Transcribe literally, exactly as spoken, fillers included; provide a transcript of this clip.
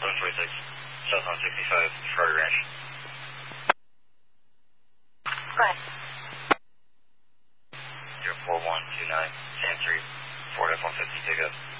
seven twenty-six, south on sixty-five, Ferrari Ranch. Go ahead. zero four one two nine, Sam three, Ford F one fifty pickup.